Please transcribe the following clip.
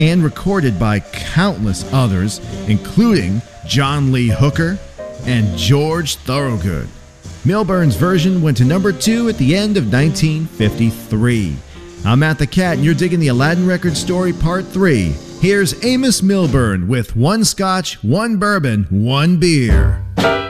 and recorded by countless others, including John Lee Hooker and George Thorogood. Milburn's version went to number 2 at the end of 1953. I'm Matt the Cat, and you're digging the Aladdin Record Story Part 3. Here's Amos Milburn with One Scotch, One Bourbon, One Beer.